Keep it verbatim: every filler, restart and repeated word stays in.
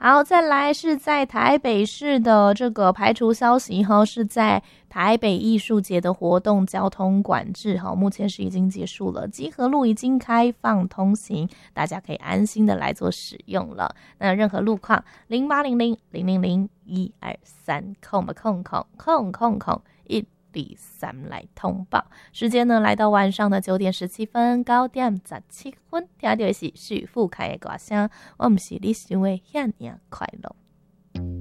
好，再来是在台北市的这个排除消息哈，是在台北艺术节的活动交通管制哈，目前是已经结束了，基河路已经开放通行，大家可以安心的来做使用了。那任何路况零八零零零零零一二三空吧空空空空空一。第三来通报时间呢，来到晚上的九点十七分，九点十七分，听到的是许富凯的歌声，我不是你想的遐尔快乐。